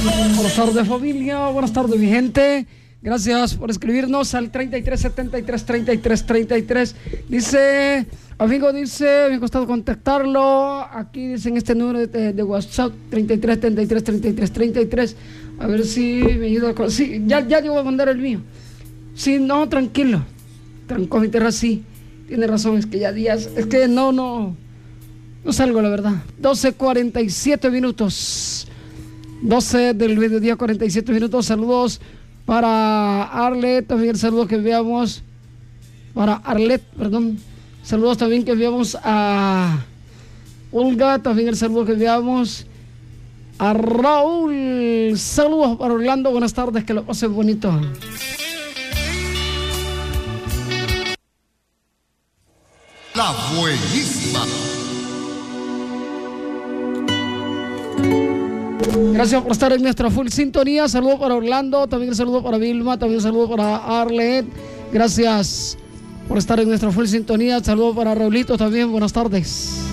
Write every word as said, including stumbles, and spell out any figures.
Buenas tardes, familia. Buenas tardes, mi gente. Gracias por escribirnos al treinta y tres setenta y tres treinta y tres treinta y tres. Dice, amigo, dice, me ha costado contactarlo. Aquí dicen este número de, de WhatsApp, treinta y tres setenta y tres treinta y tres treinta y tres. A ver si me ayuda con... Sí, ya, ya yo voy a mandar el mío. Sí, no, tranquilo. Tranquilo, mi tierra, sí. Tiene razón, es que ya días... Es que no, no... No salgo, la verdad. doce cuarenta y siete minutos. doce del mediodía, cuarenta y siete minutos. Saludos para Arlet. También el saludo que enviamos para Arlet, perdón. Saludos también que enviamos a Olga. También el saludo que enviamos a Raúl. Saludos para Orlando. Buenas tardes, que lo pasen bonito. La buenísima. Gracias por estar en nuestra full sintonía. Saludos para Orlando, también un saludo para Vilma, también un saludo para Arlet. Gracias por estar en nuestra full sintonía. Saludos para Raulito también. Buenas tardes.